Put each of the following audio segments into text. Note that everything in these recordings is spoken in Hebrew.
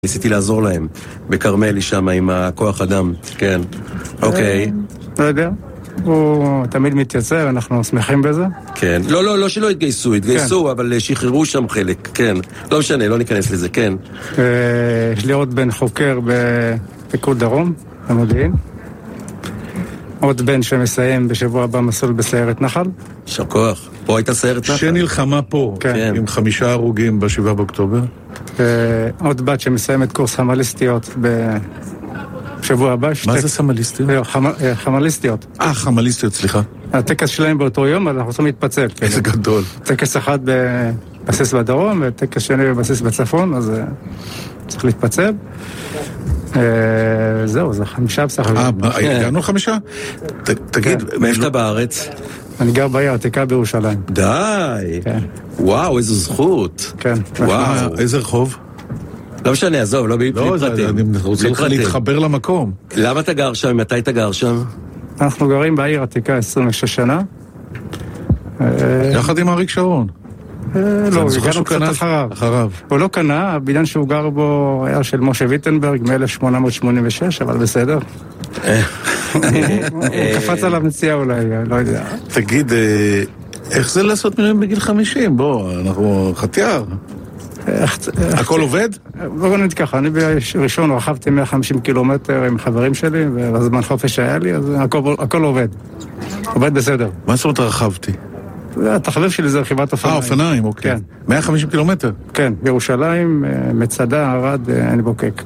ניסיתי לעזור להם בקרמלי שם עם הכוח אדם, כן, אוקיי. לא יודע, הוא תמיד מתייצב, אנחנו שמחים בזה. כן, לא שלא התגייסו, אבל שחררו שם חלק, כן. לא משנה, לא ניכנס לזה, כן. יש לי עוד בן חוקר בפיקוד דרום, במודיעין. עוד בן שמסיים בשבוע הבא מסלול בסיירת נחל. שר כוח, פה הייתה סיירת נחל. שנלחמה פה, כן. עם 5 הרוגים ב7 באוקטובר. עוד בת שמסיימת קורס חמליסטיות בשבוע הבא. מה זה חמליסטיות? חמליסטיות. חמליסטיות, סליחה. הטקס שלהם באותו יום, אנחנו רוצים להתפצל. איזה גדול. טקס אחד בבסיס בדרום, וטקס שני בבסיס בצפון, אז צריך להתפצל. זהו, זה 5 בסך. הגענו 5? תגיד, מאיפה אתה בארץ? אני גר בעיר העתיקה בירושלים. די! וואו, איזו זכות. כן. וואו. איזה רחוב? לא משנה, עזוב, לא להתפרטים. אני רוצה לך להתחבר למקום. למה אתה גר שם? מתי אתה גר שם? אנחנו גרים בעיר העתיקה 26 שנה. יחד עם אריק שרון. לא, הגענו קצת אחריו. הוא לא קנה, הבניין שהוא גר בו היה של משה ויטנברג מ-1886, אבל בסדר. הוא קפץ עליו מציאה אולי, לא יודע. תגיד, איך זה לעשות מילואים בגיל 50? בוא, אנחנו חתיאר. הכל עובד? בואו נגיד ככה, אני בראשון רכבתי 150 קילומטר עם חברים שלי, ובזמן חופש היה לי, אז הכל עובד. עובד בסדר. מה זאת אומרת רכבתי? התחביב שלי זה רכיבת אופניים. אופניים, אוקיי. כן. 150 קילומטר? כן, בירושלים, מצדה, ערד, עין בוקק.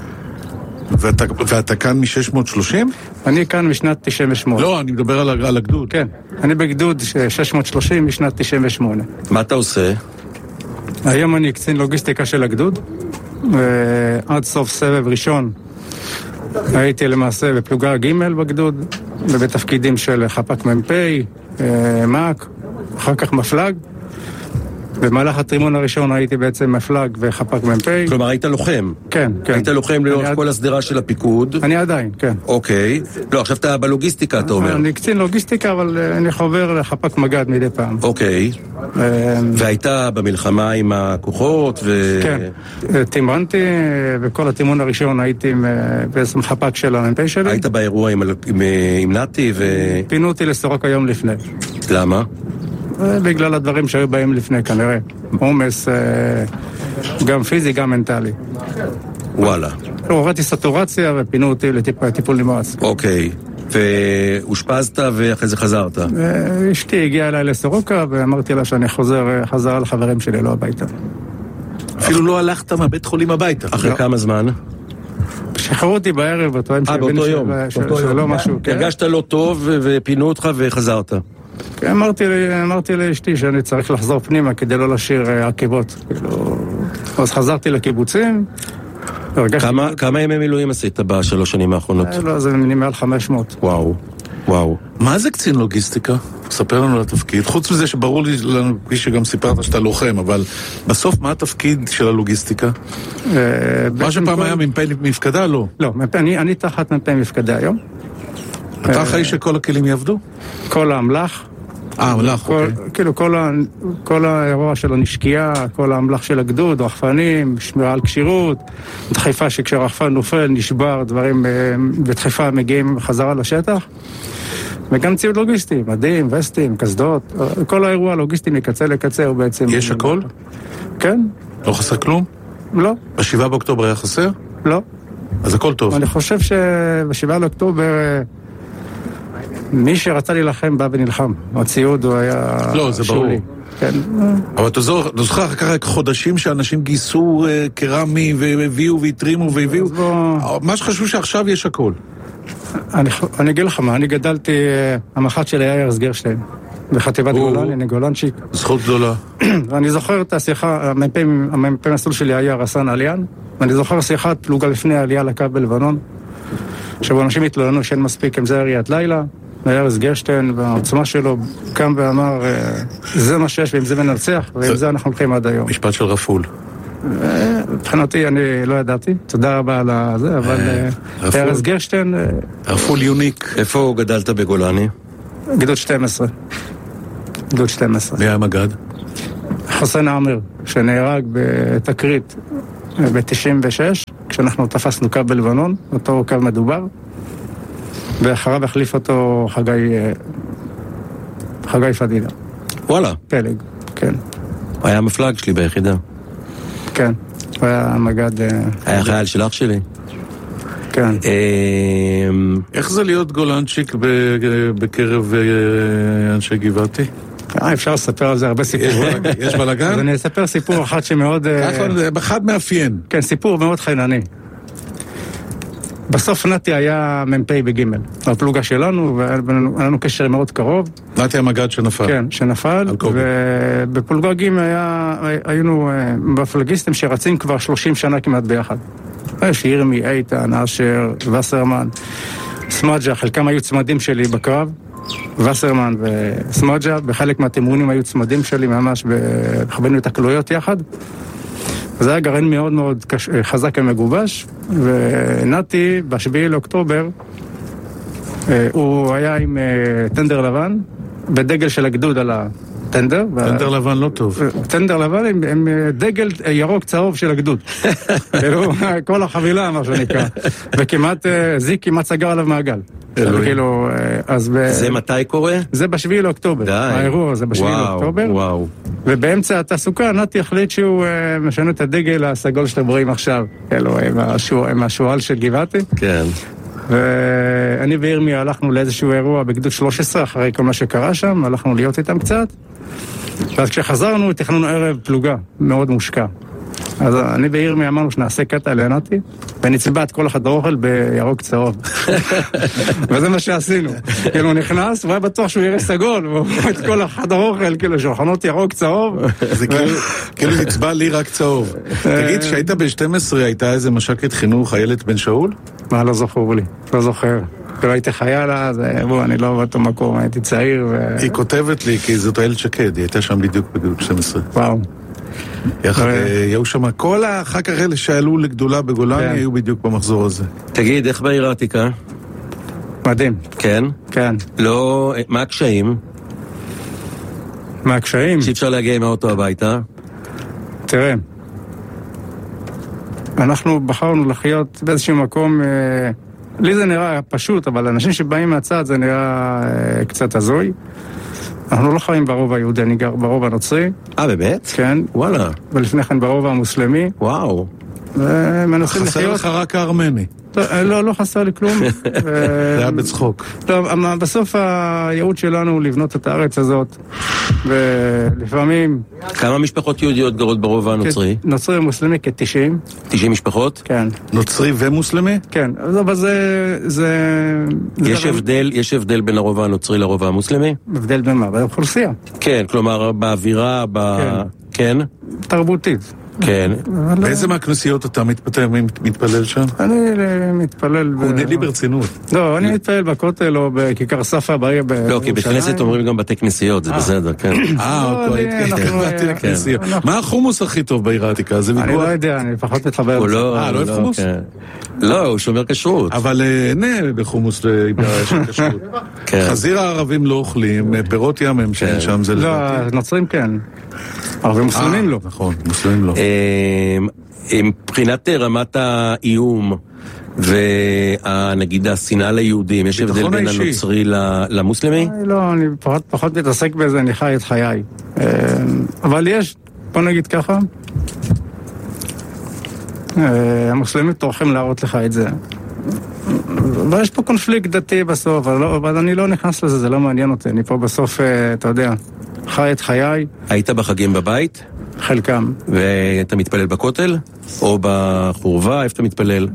ואתה כאן מ-630? אני כאן משנת 98. לא, אני מדבר על הגדוד. כן, אני בגדוד 630 משנת 98. מה אתה עושה? היום אני קצין לוגיסטיקה של הגדוד, ועד סוף סבב ראשון הייתי למעשה בפלוגה ג' בגדוד, ובתפקידים של חפ"ק מ"פ, מ"ק, אחר כך מפלג. במהלך הטרימון הראשון הייתי בעצם מפלג וחפ"ק מ"פ. כלומר, היית לוחם? כן, כן. היית לוחם לאורך כל הסדרה של הפיקוד? אני עדיין, כן. אוקיי. לא, עכשיו אתה בלוגיסטיקה, אתה אומר. אני קצין לוגיסטיקה, אבל אני חובר לחפ"ק מג"ד מדי פעם. אוקיי. והיית במלחמה עם הכוחות כן. תימרנתי, וכל הטימון הראשון הייתי בעצם חפ"ק של המ"פ שלי. היית באירוע עם נתי פינו אותי לסורוקה יום לפני. למה? בגלל הדברים שהיו בהם לפני, כנראה. עומס, גם פיזי, גם מנטלי. וואלה. הורדתי סטורציה ופינו אותי לטיפול נמרץ. אוקיי. והושפזת ואחרי זה חזרת? אשתי הגיעה אליי לסורוקה ואמרתי לה שאני חזר לחברים שלי, לא הביתה. אפילו לא הלכת מהבית חולים הביתה. אחרי כמה זמן? שחררו אותי בערב, באותו יום. שלא משהו. הרגשת לא טוב ופינו אותך וחזרת. אמרתי לאשתי שאני צריך לחזור פנימה כדי לא לשיר עקבות. אז חזרתי לקיבוצים. כמה ימי מילואים עשית ב3 שנים האחרונות? לא, זה מעל 500. וואו. מה זה קצין לוגיסטיקה? ספר לנו על התפקיד. חוץ מזה שברור לי לנו, כפי שגם סיפרת שאתה לוחם, אבל בסוף מה התפקיד של הלוגיסטיקה? מה שפעם היה מ"פ מפקדה, לא? לא, אני תחת מ"פ מפקדה היום. אתה אחראי שכל הכלים יעבדו? כל האמל"ח. אמל"ח, אוקיי. כאילו כל האירוע של הנשקייה, כל האמל"ח של הגדוד, רחפנים, שמירה על כשירות, דחיפה שכשרחפן נופל, נשבר, דברים בדחיפה מגיעים חזרה לשטח. וגם ציוד לוגיסטי, מדים, וסטים, קסדות, כל האירוע הלוגיסטי מקצה לקצה הוא בעצם... יש הכל? כן. לא חסר כלום? לא. ב7 באוקטובר היה חסר? לא. אז הכל טוב. אני חושב שב7 באוקטובר... מי שרצה להילחם בא ונלחם. הציוד הוא היה... לא, זה ברור. כן. אבל אתה זוכר אחר כך חודשים שאנשים גייסו קרמי והביאו והתרימו והביאו. מה שחשוב שעכשיו יש הכל. אני אגיד לך מה, אני גדלתי המח"ט של יאיר סגרשטיין. בחטיבת גולני, אני גולנצ'יק. זכות גדולה. ואני זוכר את השיחה, המ"פ מסלול שלי היה רסן עליין, ואני זוכר שיחת פלוגה לפני העלייה לקו בלבנון, שבו אנשים התלוננו שאין מספיק עם זה ראיית לילה, יאיר גרשטיין והעוצמה שלו קם ואמר, זה מה שיש ועם זה מנצח, ועם זה אנחנו הולכים עד היום. משפט של רפול. מבחינתי אני לא ידעתי, תודה רבה על זה, אבל יאיר גרשטיין... רפול יוניק. איפה גדלת בגולני? גדוד 12. גדוד 12. מי היה מגד? חוסן עמר, שנהרג בתקרית ב-96, כשאנחנו תפסנו קו בלבנון, אותו קו מדובר, ואחריו החליף אותו חגי פדידה. וואלה. פלג, כן. הוא היה המפלג שלי ביחידה. כן, הוא היה מגד... היה חייל של אח שלי. כן. איך זה להיות גולנצ'יק בקרב אנשי גבעתי? אפשר לספר על זה הרבה סיפורים. יש בלגן? אז אני אספר סיפור אחד שמאוד... אחד מאפיין. כן, סיפור מאוד חינני. בסוף נתי היה מ"פ בגימל, הפלוגה שלנו, והיה לנו קשר מאוד קרוב. נתי המגד שנפל. כן, שנפל, ובפלוגה גימל היינו בפלגיסטים שרצים כבר 30 שנה כמעט ביחד. יש ירמי, איתן, אשר, וסרמן, סמאג'ה, חלקם היו צמדים שלי בקרב, וסרמן וסמאג'ה, בחלק מהתמרונים היו צמדים שלי, ממש חווינו את הכלויות יחד. זה היה גרעין מאוד מאוד חזק ומגובש, ונתי ב7 לאוקטובר, הוא היה עם טנדר לבן, בדגל של הגדוד על הטנדר. טנדר לבן לא טוב. טנדר לבן עם דגל ירוק צהוב של הגדוד. כל החבילה, מה שנקרא. וכמעט, זיק כמעט סגר עליו מעגל. זה מתי קורה? זה ב7 לאוקטובר. האירוע זה ב7 לאוקטובר. וואו. ובאמצע התעסוקה, נתי החליט שהוא משנה את הדגל הסגול שאתם רואים עכשיו, עם השואל של גבעתי. כן. ואני וירמי הלכנו לאיזשהו אירוע בגדוד 13, אחרי כל מה שקרה שם, הלכנו להיות איתם קצת. ואז כשחזרנו, תכננו ערב פלוגה, מאוד מושקע. אז אני וירמי אמרנו שנעשה קטע לנתי, ונצבע את כל החדר אוכל בירוק צהוב. וזה מה שעשינו. כאילו הוא נכנס, הוא היה בטוח שהוא יראה סגול, והוא את כל החדר אוכל, כאילו שולחנות ירוק צהוב. זה כאילו נצבע לי רק צהוב. תגיד, שהיית ב-12, הייתה איזה מש"קית חינוך, איילת בן שאול? מה, לא זוכר לי, לא זוכר. כאילו הייתי חייל אז, אני לא באותו מקום, הייתי צעיר. היא כותבת לי, כי זאת איילת שקד, היא הייתה שם בדיוק בגדוד 12. וואו. היו שם, כל אחר כך אלה שעלו לגדולה בגולני, היו בדיוק במחזור הזה. תגיד, איך בעיר העתיקה? מדהים. כן? כן. לא, מה הקשיים? מה הקשיים? שאי אפשר להגיע עם האוטו הביתה. תראה, אנחנו בחרנו לחיות באיזשהו מקום, לי זה נראה פשוט, אבל אנשים שבאים מהצד זה נראה קצת הזוי. אנחנו לא חיים ברוב היהודי, אני גר ברוב הנוצרי. באמת? כן. וואלה. ולפני כן ברוב המוסלמי. וואו. חסר לך רק הארמני. לא חסר לי כלום. זה היה בצחוק. טוב, בסוף הייעוד שלנו הוא לבנות את הארץ הזאת, ולפעמים... כמה משפחות יהודיות גרות ברוב הנוצרי? נוצרי ומוסלמי כ-90. 90 משפחות? כן. נוצרי ומוסלמי? כן, אבל זה... יש הבדל בין הרוב הנוצרי לרוב המוסלמי? הבדל בין מה? באוכלוסייה. כן, כלומר באווירה, כן? תרבותית. כן. באיזה מהכנסיות אתה מתפלל שם? אני מתפלל... הוא עונה לי ברצינות. לא, אני מתפלל בכותל או בכיכר ספה בעיר בירושלים. לא, כי בכנסת אומרים גם בתי כנסיות, זה בסדר, כן. התכוונתי לכנסיות. מה החומוס הכי טוב בעיר העתיקה? אני לא יודע, אני פחות מתחבר. הוא לא אוהב חומוס? לא, הוא שומר כשרות. אבל בחומוס של כשרות. חזיר הערבים לא אוכלים, פירות ים שאין שם זה... לא, נוצרים כן. אבל מוסלמים לא. נכון, מוסלמים לא. מבחינת רמת האיום ונגיד השנאה ליהודים, יש הבדל בין הנוצרי למוסלמי? לא, אני פחות מתעסק בזה, אני חי את חיי. אבל יש, בוא נגיד ככה, המוסלמים טורחים להראות לך את זה. אבל יש פה קונפליקט דתי בסוף, אבל אני לא נכנס לזה, זה לא מעניין אותי. אני פה בסוף, אתה יודע, חי את חיי. היית בחגים בבית? חלקם. ואתה מתפלל בכותל? או בחורבה? איפה אתה מתפלל?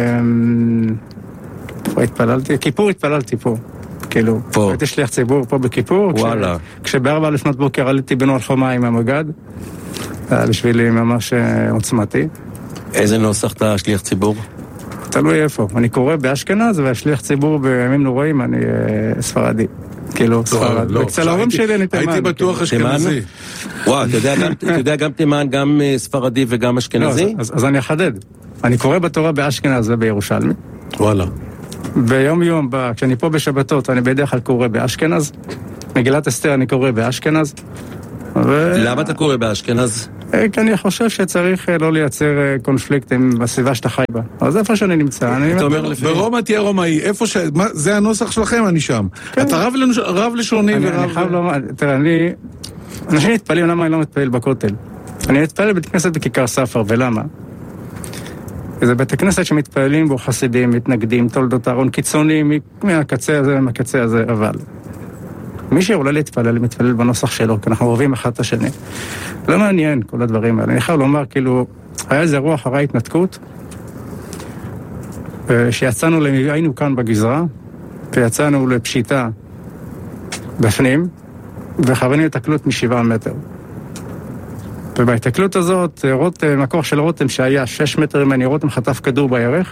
פה התפללתי, כיפור התפללתי פה. כאילו, פה. הייתי שליח ציבור פה בכיפור. וואלה. כשב4 לפנות בוקר עליתי בנועל חומה עם המגד. בשבילי ממש עוצמתי. איזה נוסח אתה שליח ציבור? תלוי איפה. אני קורא באשכנז, והשליח ציבור בימים נוראים, אני ספרדי. כאילו, ספרד. אצל ההורים שלי אני תימן. הייתי בטוח אשכנזי. וואו, אתה יודע גם תימן, גם ספרדי וגם אשכנזי? אז אני אחדד. אני קורא בתורה באשכנז ובירושלמי. וואלה. ביום יום, כשאני פה בשבתות, אני בדרך כלל קורא באשכנז. מגילת אסתר אני קורא באשכנז. למה אתה קורא באשכנז? כי אני חושב שצריך לא לייצר קונפליקטים בסביבה שאתה חי בה. אז איפה שאני נמצא, ברומא תהיה רומאי, איפה זה הנוסח שלכם, אני שם. אתה רב לשוני ורב... אני חייב לומר, תראה, אנשים מתפעלים למה אני לא מתפעל בכותל. אני מתפעל בבית כנסת בכיכר ספר, ולמה? זה בית הכנסת שמתפעלים בו חסידים, מתנגדים, תולדות ארון קיצוניים, מהקצה הזה ומהקצה הזה, אבל מי שעולה להתפלל, מתפלל בנוסח שלו, כי אנחנו אוהבים אחד את השני. לא מעניין כל הדברים האלה. אני חייב לומר, כאילו, היה איזה רוח אחרי התנתקות, שיצאנו, היינו כאן בגזרה, ויצאנו לפשיטה בפנים, וחווינו התקלות מ7 מטר. ובהתקלות הזאת, מקור של רותם שהיה 6 מטר ממני, רותם חטף כדור בירך,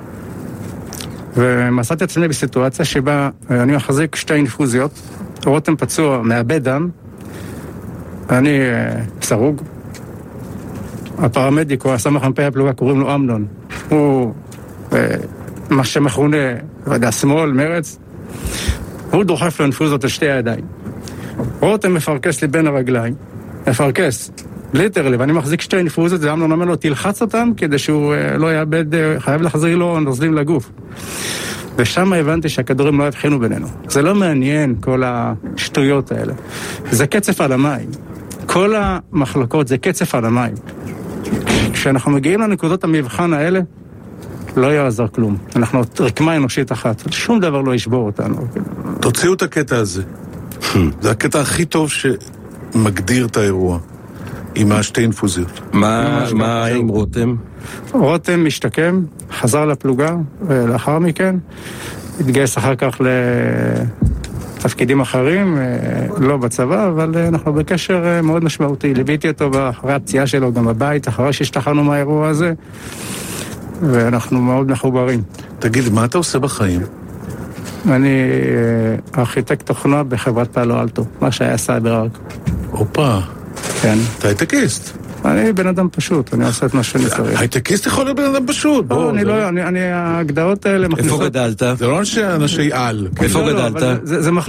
ומצאתי עצמי בסיטואציה שבה אני מחזיק 2 אינפוזיות, רותם פצוע, מאבד דם, אני סרוג. הפרמדיק, הוא הסמ"פ הפלוגה, קוראים לו אמנון. הוא מה שמכונה, לא יודע, שמאל, מרץ. הוא דוחף לו אינפוזיות על 2 הידיים. רותם מפרקס לי בין הרגליים. מפרקס, ליטרלי, ואני מחזיק 2 אינפוזיות, זה אמנון אומר לו, תלחץ אותם כדי שהוא לא יאבד, חייב להחזיר לו נוזלים לגוף. ושם הבנתי שהכדורים לא הבחינו בינינו. זה לא מעניין כל השטויות האלה. זה קצף על המים. כל המחלוקות זה קצף על המים. כשאנחנו מגיעים לנקודות המבחן האלה, לא יעזר כלום. אנחנו רקמה אנושית אחת. שום דבר לא ישבור אותנו. תוציאו את הקטע הזה. זה הקטע הכי טוב שמגדיר את האירוע. עם 2 אינפוזיות. מה עם רותם? רותם משתקם, חזר לפלוגה, ולאחר מכן התגייס אחר כך לתפקידים אחרים, לא בצבא, אבל אנחנו בקשר מאוד משמעותי. ליוויתי אותו אחרי הפציעה שלו גם בבית, אחרי שהשתחררנו מהאירוע הזה, ואנחנו מאוד מחוברים. תגיד, מה אתה עושה בחיים? אני ארכיטקט תוכנה בחברת פאלו אלטו, מה שהיה סייבר-ארק. אופה. כן. אתה הייטקיסט. אני בן אדם פשוט, אני עושה את מה שאני צריך. הייטקיסט יכול להיות בן אדם פשוט. לא, ההגדרות האלה מכניסות... איפה גדלת? זה לא אנשי על. איפה גדלת?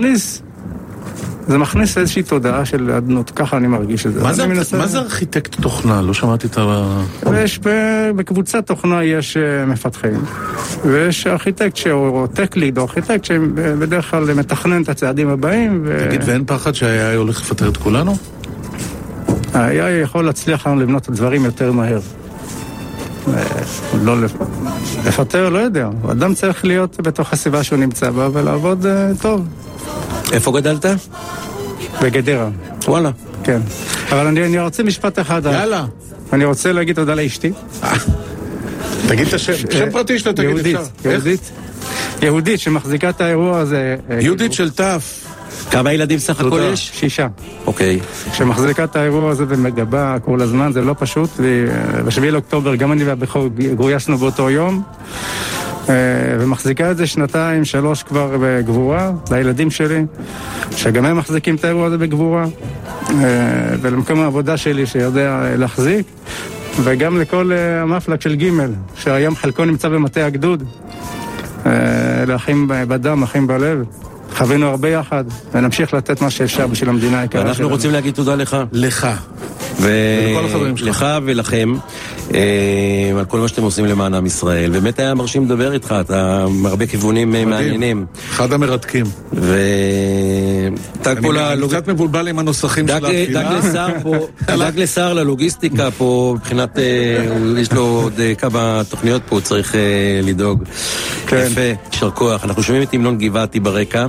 זה מכניס איזושהי תודעה של אדנות, ככה אני מרגיש את זה. מה זה ארכיטקט תוכנה? לא שמעתי את ה... בקבוצת תוכנה יש מפתחים, ויש ארכיטקט שהוא טק-ליד, או ארכיטקט שבדרך כלל מתכנן את הצעדים הבאים. תגיד, ואין פחד שהיה הולך לפטר את כולנו? היה יכול להצליח לנו לבנות את הדברים יותר מהר. לא לפטר, לא יודע. אדם צריך להיות בתוך הסביבה שהוא נמצא בה ולעבוד טוב. איפה גדלת? בגדרה. וואלה. כן. אבל אני רוצה משפט אחד. יאללה. אני רוצה להגיד תודה לאשתי. תגיד את השם. שם פרטי שלה, תגיד אפשר. יהודית שמחזיקה את האירוע הזה. יהודית של טף. כמה ילדים סך הכל יש? 6. אוקיי. שמחזיקה את האירוע הזה ומגבה כל הזמן, זה לא פשוט. ב7 לאוקטובר גם אני והבכור גויסנו באותו יום. ומחזיקה את זה 2-3 כבר בגבורה, לילדים שלי, שגם הם מחזיקים את האירוע הזה בגבורה, ולמקום העבודה שלי שיודע להחזיק, וגם לכל המפלג של ג' שהיום חלקו נמצא במטה הגדוד, לאחים בדם, אחים בלב. חווינו הרבה יחד, ונמשיך לתת מה שאפשר בשביל המדינה היקרה שלנו. אנחנו רוצים להגיד תודה לך. לך. ולך ולכם על כל מה שאתם עושים למען עם ישראל. באמת היה מרשים לדבר איתך, אתה הרבה כיוונים מעניינים. אחד המרתקים. אני קצת מבולבל עם הנוסחים של האפילה. דאג לשר ללוגיסטיקה פה, מבחינת, יש לו עוד כמה תוכניות פה, צריך לדאוג. יפה, שר כוח. אנחנו שומעים את המנון גבעתי ברקע.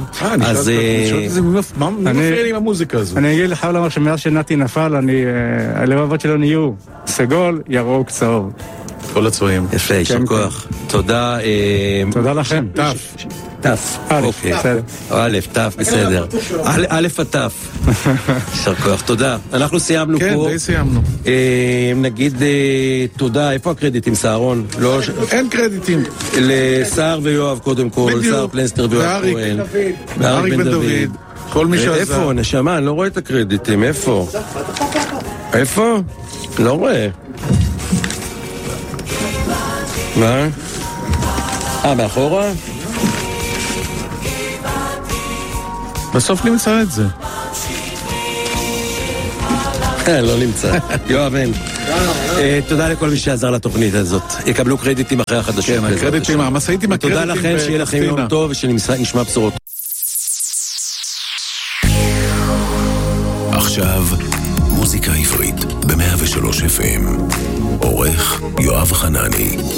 מה מפריע לי עם המוזיקה הזו? אני אגיד לך לומר שמאז שנתי נפל, הלבבות שלו נהיו סגול, ירוק, צהוב. כל הצבעים. יפה, יישר כוח. תודה. תודה לכם. תף. אוקיי. א', תף, בסדר. א' התף. יישר כוח, תודה. אנחנו סיימנו פה. כן, די סיימנו. נגיד תודה, איפה הקרדיטים, סערון? אין קרדיטים. לסער ויואב קודם כל, סער פלנסטר ויואב כהן. ואריק בן דוד. כל מי שעזר. איפה, נשמה, אני לא רואה את הקרדיטים, איפה? איפה? לא רואה. מה? מאחורה? בסוף נמצא את זה. לא נמצא. יואב אין. תודה לכל מי שעזר לתוכנית הזאת. יקבלו קרדיטים אחרי החדשות. כן, הקרדיטים, המשאית עם הקרדיטים. תודה לכם, שיהיה לכם יום טוב ושנשמע בשורות. עכשיו, מוזיקה עברית ב-103 FM. עורך יואב חנני.